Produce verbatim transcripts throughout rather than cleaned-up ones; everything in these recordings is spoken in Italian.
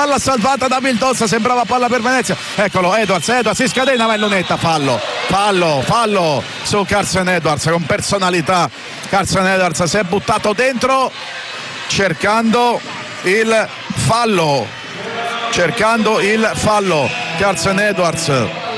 palla salvata da Vildosa, sembrava palla per Venezia, eccolo Edwards, Edwards si scatena, va in lunetta, fallo fallo fallo su Carson Edwards con personalità. Carson Edwards si è buttato dentro cercando il fallo cercando il fallo Carson Edwards,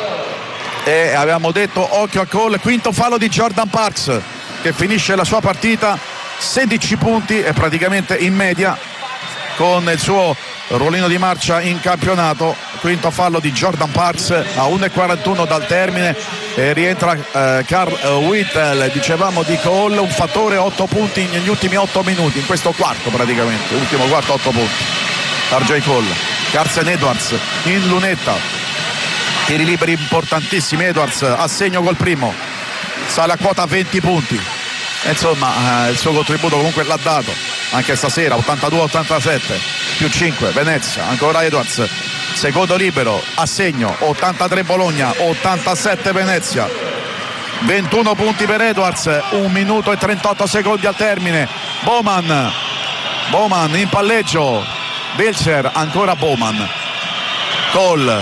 e avevamo detto occhio a Cole. Quinto fallo di Jordan Parks, che finisce la sua partita sedici punti e praticamente in media con il suo ruolino di marcia in campionato. Quinto fallo di Jordan Parks a uno e quarantuno dal termine, e rientra eh, Carl Whittle. Dicevamo di Cole, un fattore, otto punti negli ultimi otto minuti, in questo quarto praticamente, ultimo quarto otto punti. R J Cole, Carson Edwards in lunetta, tiri liberi importantissimi, Edwards a segno col primo, sale a quota venti punti, e insomma eh, il suo contributo comunque l'ha dato anche stasera. Ottantadue ottantasette più cinque Venezia, ancora Edwards, secondo libero a segno, ottantatré Bologna, ottantasette Venezia, ventuno punti per Edwards, un minuto e trentotto secondi al termine. Bowman Bowman in palleggio, Wilcher, ancora Bowman, Cole,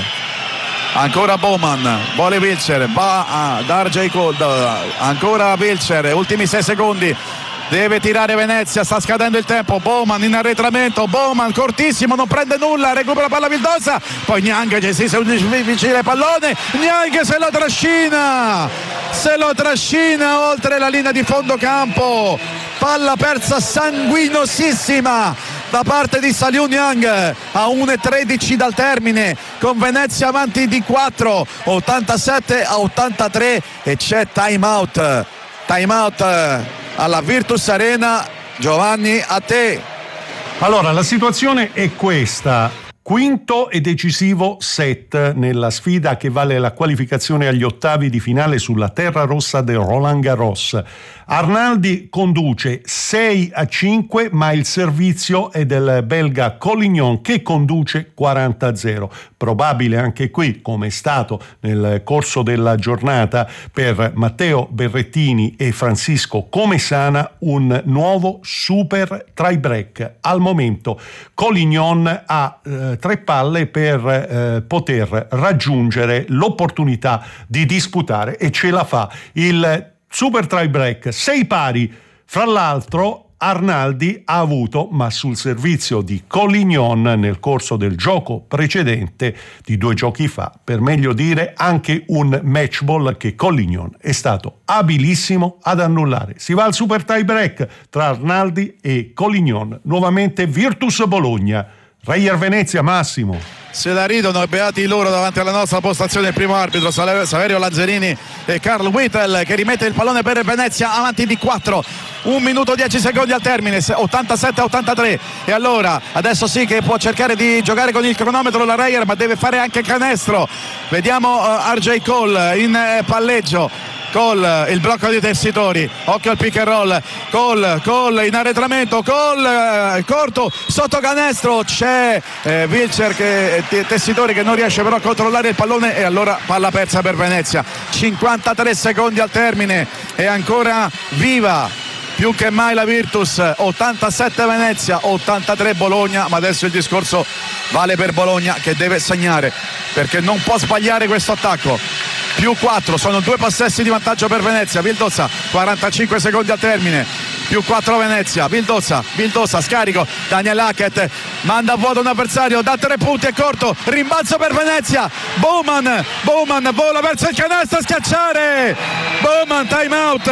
ancora Bowman, vuole Wilcher, va da R J Cole, ancora Wilcher, ultimi sei secondi, deve tirare Venezia, sta scadendo il tempo. Bowman in arretramento, Bowman cortissimo, non prende nulla, recupera palla Vildosa, poi Niang che si vicino al pallone, Niang se lo trascina se lo trascina oltre la linea di fondo campo, palla persa sanguinosissima da parte di Saliu Niang a uno e tredici dal termine, con Venezia avanti di quattro, ottantasette a ottantatré, e c'è time out time out alla Virtus Arena. Giovanni, a te. Allora, la situazione è questa: quinto e decisivo set nella sfida che vale la qualificazione agli ottavi di finale sulla terra rossa del Roland Garros. Arnaldi conduce sei a cinque, ma il servizio è del belga Collignon, che conduce quaranta a zero. Probabile anche qui, come è stato nel corso della giornata per Matteo Berrettini e Francisco Comesana, un nuovo super tie break. Al momento Collignon ha eh, tre palle per eh, poter raggiungere l'opportunità di disputare, e ce la fa. Il super tie break, sei pari. Fra l'altro Arnaldi ha avuto, ma sul servizio di Collignon nel corso del gioco precedente, di due giochi fa per meglio dire, anche un match ball che Collignon è stato abilissimo ad annullare. Si va al super tie break tra Arnaldi e Collignon. Nuovamente Virtus Bologna, Reyer Venezia. Massimo. Se la ridono e beati loro davanti alla nostra postazione il primo arbitro Saverio Lazzarini e Carl Whittle, che rimette il pallone per Venezia avanti di quattro, un minuto dieci secondi al termine, ottantasette a ottantatré. E allora adesso sì che può cercare di giocare con il cronometro la Reyer, ma deve fare anche canestro. Vediamo uh, R J Cole in uh, palleggio. Cole, il blocco dei tessitori, occhio al pick and roll. Cole, Cole in arretramento, Cole eh, corto sotto canestro, c'è eh, Wilcher che eh, tessitori che non riesce però a controllare il pallone, e allora palla persa per Venezia. Cinquantatré secondi al termine, è ancora viva più che mai la Virtus. Ottantasette Venezia, ottantatré Bologna, ma adesso il discorso vale per Bologna, che deve segnare perché non può sbagliare questo attacco. Più quattro, sono due possessi di vantaggio per Venezia. Vildosa, quarantacinque secondi al termine, più quattro Venezia. Vildosa, Vildosa scarico, Daniel Hackett manda a vuoto un avversario, da tre punti è corto, rimbalzo per Venezia. Bowman, Bowman vola verso il canestro, schiacciare Bowman, time out.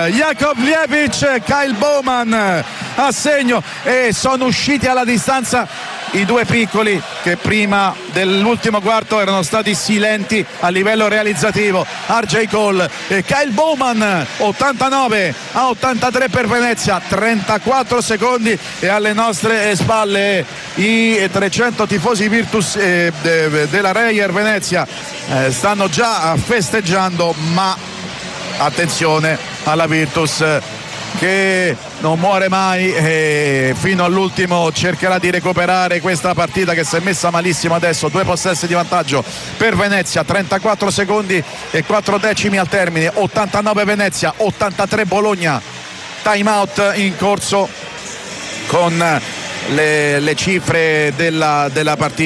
Jakovljevic, Kyle Bowman a segno, e sono usciti alla distanza i due piccoli che prima dell'ultimo quarto erano stati silenti a livello realizzativo. R J Cole e Kyle Bowman, ottantanove a ottantatré per Venezia, trentaquattro secondi, e alle nostre spalle i trecento tifosi Virtus eh, de, della Reyer Venezia eh, stanno già festeggiando, ma attenzione alla Virtus che non muore mai e fino all'ultimo cercherà di recuperare questa partita che si è messa malissimo adesso. Due possessi di vantaggio per Venezia, trentaquattro secondi e quattro decimi al termine, ottantanove Venezia, ottantatré Bologna. Time out in corso con le, le cifre della, della partita.